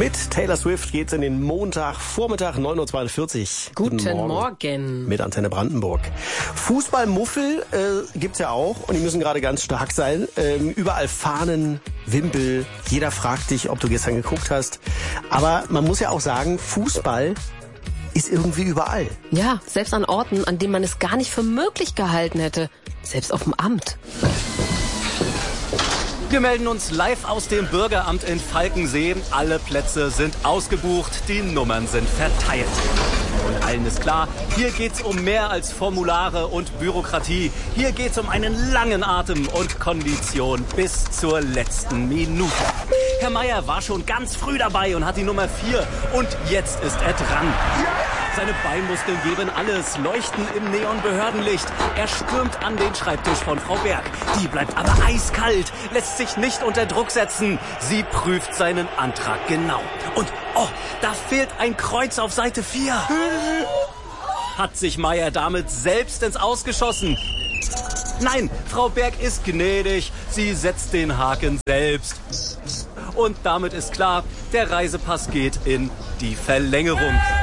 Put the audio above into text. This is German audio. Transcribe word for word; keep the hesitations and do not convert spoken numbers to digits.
Mit Taylor Swift geht's in den Montagvormittag, neun Uhr zweiundvierzig. Guten, Guten Morgen. Morgen. Mit Antenne Brandenburg. Fußballmuffel äh, gibt's ja auch und die müssen gerade ganz stark sein. Ähm, überall Fahnen, Wimpel. Jeder fragt dich, ob du gestern geguckt hast. Aber man muss ja auch sagen, Fußball ist irgendwie überall. Ja, selbst an Orten, an denen man es gar nicht für möglich gehalten hätte. Selbst auf dem Amt. Wir melden uns live aus dem Bürgeramt in Falkensee. Alle Plätze sind ausgebucht, die Nummern sind verteilt. Und allen ist klar, hier geht's um mehr als Formulare und Bürokratie. Hier geht's um einen langen Atem und Kondition bis zur letzten Minute. Herr Meier war schon ganz früh dabei und hat die Nummer vier. Und jetzt ist er dran. Seine Beinmuskeln geben alles, leuchten im Neonbehördenlicht. Er stürmt an den Schreibtisch von Frau Berg. Die bleibt aber eiskalt, lässt sich nicht unter Druck setzen. Sie prüft seinen Antrag genau. Und, oh, da fehlt ein Kreuz auf Seite vier. Hat sich Meier damit selbst ins Aus geschossen? Nein, Frau Berg ist gnädig. Sie setzt den Haken selbst. Und damit ist klar, der Reisepass geht in die Verlängerung.